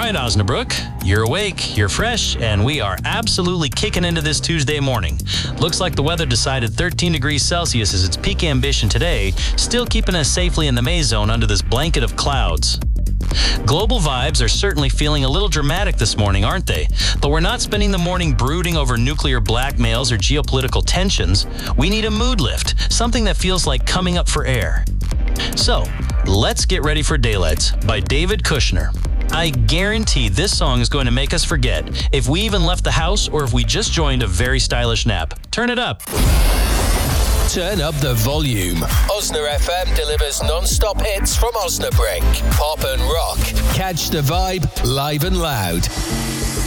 right, Osnabrück, you're awake, you're fresh, and we are absolutely kicking into this Tuesday morning. Looks like the weather decided 13 degrees Celsius is its peak ambition today, still keeping us safely in the May zone under this blanket of clouds. Global vibes are certainly feeling a little dramatic this morning, aren't they? But we're not spending the morning brooding over nuclear blackmails or geopolitical tensions. We need a mood lift, something that feels like coming up for air. So, let's get ready for Daylights by David Kushner. I guarantee this song is going to make us forget if we even left the house or if we just joined a very stylish nap. Turn it up. Turn up the volume. Osna FM delivers non-stop hits from Osnabrück. Pop and rock. Catch the vibe live and loud.